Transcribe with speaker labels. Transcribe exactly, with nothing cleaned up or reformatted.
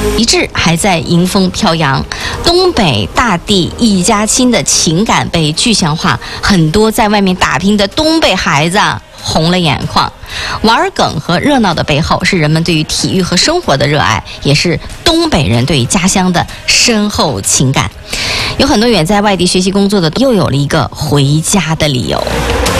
Speaker 1: 一致还在迎风飘扬。东北大地一家亲的情感被具象化，很多在外面打拼的东北孩子红了眼眶。玩梗和热闹的背后，是人们对于体育和生活的热爱，也是东北人对于家乡的深厚情感。有很多远在外地学习工作的，又有了一个回家的理由。